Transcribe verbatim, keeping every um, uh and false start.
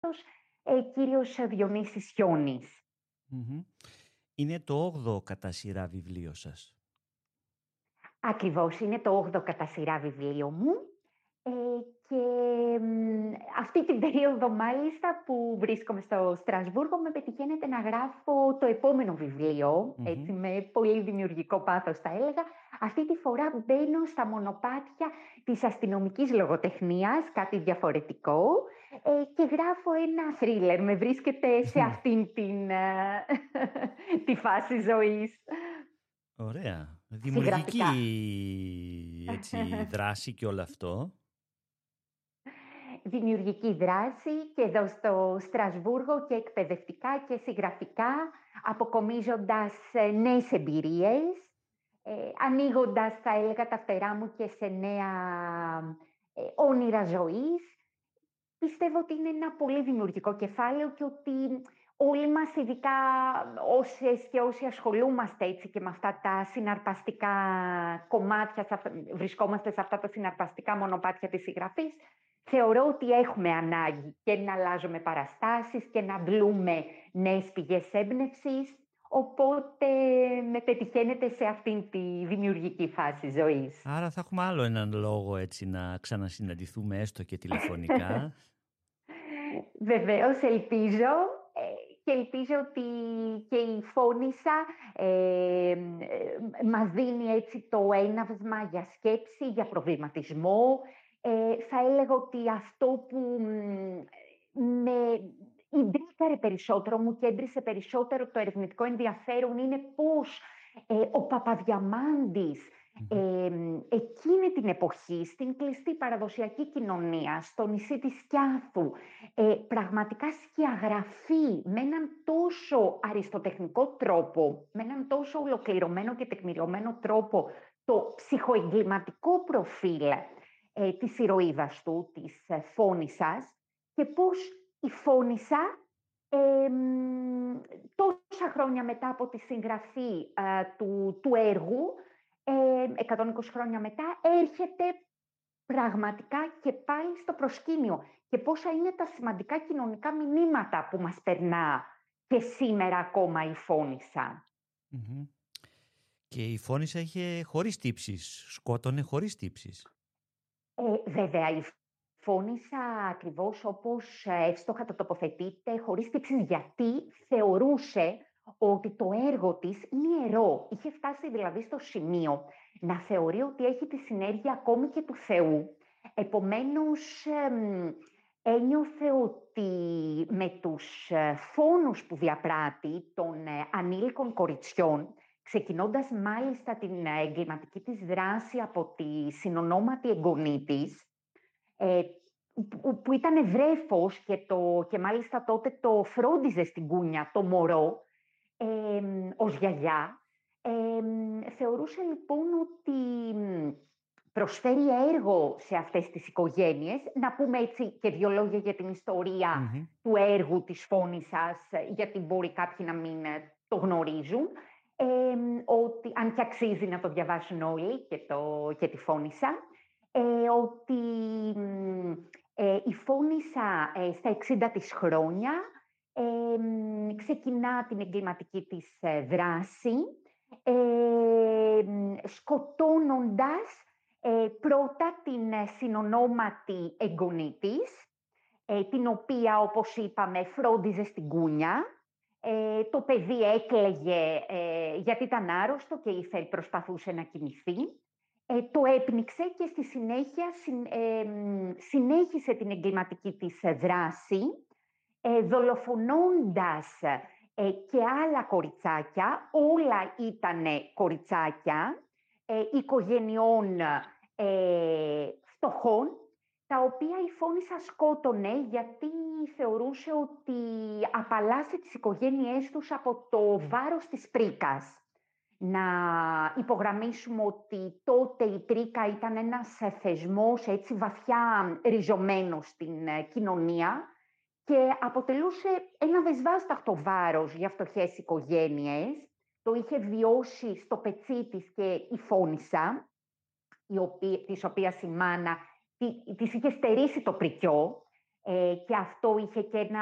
ε, κύριος Διονύσης Χιώνης. Mm-hmm. Είναι το όγδοο κατά σειρά βιβλίο σας. Ακριβώς, είναι το όγδοο κατά σειρά βιβλίο μου. Ε, και μ, αυτή την περίοδο μάλιστα που βρίσκομαι στο Στρασβούργο με πετυχαίνεται να γράφω το επόμενο βιβλίο, Mm-hmm. έτσι με πολύ δημιουργικό πάθος θα έλεγα. Αυτή τη φορά μπαίνω στα μονοπάτια της αστυνομικής λογοτεχνίας, κάτι διαφορετικό, ε, και γράφω ένα θρίλερ. Με βρίσκεται σε αυτήν την ε, τη φάση ζωής. Ωραία. Δημιουργική έτσι, δράση και όλο αυτό. Δημιουργική δράση και εδώ στο Στρασβούργο και εκπαιδευτικά και συγγραφικά, αποκομίζοντας νέες εμπειρίες, ε, ανοίγοντας, θα έλεγα, τα φτερά μου και σε νέα ε, όνειρα ζωής. Πιστεύω ότι είναι ένα πολύ δημιουργικό κεφάλαιο και ότι όλοι μας, ειδικά όσες και όσοι ασχολούμαστε έτσι και με αυτά τα συναρπαστικά κομμάτια, βρισκόμαστε σε αυτά τα συναρπαστικά μονοπάτια της συγγραφής, θεωρώ ότι έχουμε ανάγκη και να αλλάζουμε παραστάσεις και να αντλούμε νέες πηγές έμπνευσης, οπότε με πετυχαίνεται σε αυτήν τη δημιουργική φάση ζωής. Άρα θα έχουμε άλλο έναν λόγο έτσι να ξανασυναντηθούμε έστω και τηλεφωνικά. Βεβαίως, ελπίζω και ελπίζω ότι και η Φώνισσα ε, μας δίνει έτσι το έναυσμα για σκέψη, για προβληματισμό. Ε, θα έλεγα ότι αυτό που με ιντρίκαρε περισσότερο, μου κέντρισε περισσότερο το ερευνητικό ενδιαφέρον είναι πώς ε, ο Παπαδιαμάντης mm-hmm. ε, εκείνη την εποχή, στην κλειστή παραδοσιακή κοινωνία, στο νησί της Σκιάθου, ε, πραγματικά σκιαγραφεί με έναν τόσο αριστοτεχνικό τρόπο, με έναν τόσο ολοκληρωμένο και τεκμηριωμένο τρόπο το ψυχοεγκληματικό προφίλ ε, της ηρωίδας του, της ε, Φώνισσας, και πώς η Φώνισσα ε, τόσα χρόνια μετά από τη συγγραφή ε, του, του έργου, ε, εκατόν είκοσι χρόνια μετά, έρχεται πραγματικά και πάλι στο προσκήνιο και πόσα είναι τα σημαντικά κοινωνικά μηνύματα που μας περνά και σήμερα ακόμα η Φώνισσα. Mm-hmm. Και η Φώνισσα είχε χωρίς τύψεις, σκότωνε χωρίς τύψεις. Ε, βέβαια, η Φώνισσα ακριβώς όπως εύστοχα το τοποθετείται, χωρίς τύψεις, γιατί θεωρούσε ότι το έργο της είναι ιερό. Είχε φτάσει δηλαδή στο σημείο να θεωρεί ότι έχει τη συνέργεια ακόμη και του Θεού. Επομένως, ε, ένιωθε ότι με τους φόνους που διαπράττει των ανήλικων κοριτσιών, ξεκινώντας μάλιστα την εγκληματική της δράση από τη συνονόματη εγγονή της, ε, που, που ήταν βρέφος και, το, και μάλιστα τότε το φρόντιζε στην κούνια το μωρό, ε, ως γιαγιά, ε, θεωρούσε λοιπόν ότι προσφέρει έργο σε αυτές τις οικογένειες. Να πούμε έτσι και δύο λόγια για την ιστορία mm-hmm. του έργου της Φώνισσας, γιατί μπορεί κάποιοι να μην το γνωρίζουν. Ε, ότι, αν και αξίζει να το διαβάσουν όλοι και, το, και τη Φώνισσα, ε, ότι ε, η Φώνισσα ε, στα εξήντα της χρόνια ε, ξεκινά την εγκληματική της ε, δράση, ε, σκοτώνοντας ε, πρώτα την ε, συνονόματη εγγονή της, ε, την οποία, όπως είπαμε, φρόντιζε στην κούνια. Ε, το παιδί έκλαιγε ε, γιατί ήταν άρρωστο και ήθελε, προσπαθούσε να κοιμηθεί. Ε, το έπνιξε και στη συνέχεια συν, ε, συνέχισε την εγκληματική της δράση, ε, δολοφονώντας ε, και άλλα κοριτσάκια. Όλα ήτανε κοριτσάκια ε, οικογενειών ε, φτωχών, τα οποία η Φώνισσα σκότωνε γιατί θεωρούσε ότι απαλλάσσει τις οικογένειές τους από το βάρος της πρίκας. Να υπογραμμίσουμε ότι τότε η πρίκα ήταν ένας θεσμός έτσι βαθιά ριζωμένος στην κοινωνία και αποτελούσε ένα δεσβάσταχτο βάρος για φτωχές οικογένειες. Το είχε βιώσει στο πετσί της και η Φώνισσα, η οποία, της οποίας η μάνα της είχε στερήσει το πρικιό, Ε, και αυτό είχε και ένα